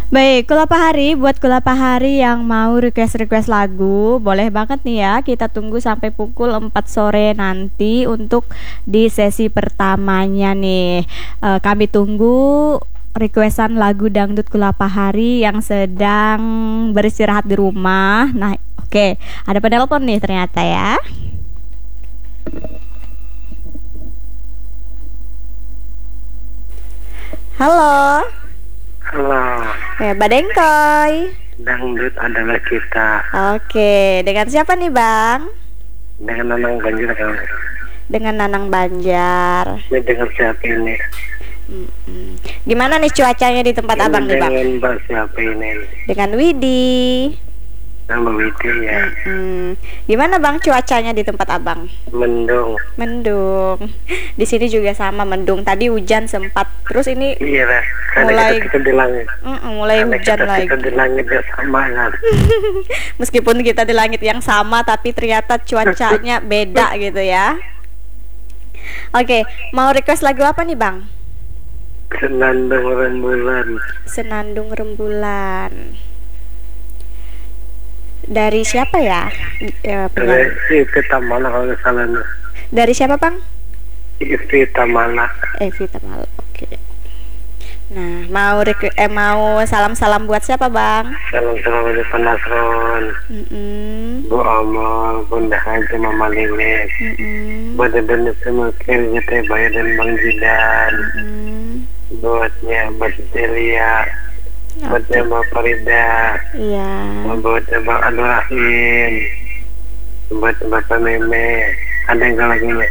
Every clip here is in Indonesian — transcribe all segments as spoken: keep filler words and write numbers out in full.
Baik, Kula Pahari, buat Kula Pahari yang mau request-request lagu, boleh banget nih ya. Kita tunggu sampai pukul empat sore nanti untuk di sesi pertamanya nih. Eh, kami tunggu requestan lagu dangdut Kula Pahari yang sedang beristirahat di rumah. Nah, oke, ada penelpon nih ternyata ya. Halo, Halo, ya Badengkoy. dangdut adalah kita. Oke, dengan siapa nih Bang? Dengan Nanang Banjir kan. Dengan Nanang Banjar. Ini dengan siapa ini? Mm-mm. Gimana nih cuacanya di tempat Ini abang nih Bang? dengan Mbak siapa ini? Dengan Widi. Nama Widi ya. Mm-mm. Gimana Bang cuacanya di tempat abang? Mendung. Mendung. Di sini juga sama mendung. Tadi hujan sempat. Terus ini Iya lah. Karena mulai kita, kita di langit. Mm-mm, mulai Karena hujan kita, lagi. kita di langit ya sama kan. Meskipun kita di langit yang sama, tapi ternyata cuacanya beda gitu ya. Oke, mau request lagu apa nih Bang? Senandung rembulan. Senandung Rembulan. Dari siapa ya? E, penyanyi? Dari itu Tamala kalau nggak salah nih. Dari siapa Bang? Itu Tamala. Evita Mal. Oke. Nah, mau requ- eh, mau salam-salam buat siapa Bang? Salam-salam dari Panasron. Mm-mm. Bu Amal, Bunda Haji, Mama Lilis. Mm-mm. Buat dan semua kiranya Teh Bayu dan Bang Jidan. Mm-mm. Buatnya Mbak Celia, buatnya Oke. Mbak Farida, Iya. buatnya Mbak Abdul Rahim, buatnya Bapak Meme. Ada nggak lagunya?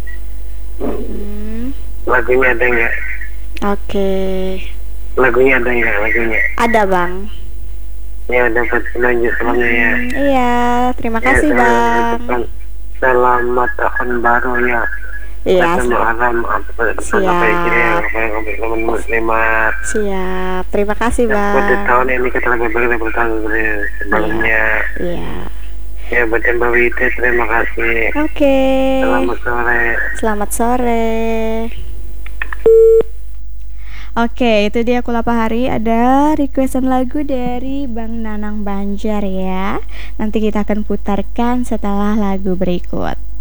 Mm. Lagunya ada nggak? Oke. Lagunya ada nggak? Lagunya? Ada Bang. Ya ada buat selanjutnya selamanya ya. Mm, iya, terima Ya, kasih selamat Bang. ucapkan Selamat tahun baru ya. Iya, Pada Muharram apa siap. apa ya? Kepada teman muslimat. Siap. Terima kasih Pada Bang. tahun ini kita lebih baik dari tahun sebelumnya. Iya. Ya, buat yang Mbak Wita, terima kasih. Oke. Selamat sore. Selamat sore. Oke, itu dia Kula Pahari. Ada requestan lagu dari Bang Nanang Banjar ya. Nanti kita akan putarkan setelah lagu berikut.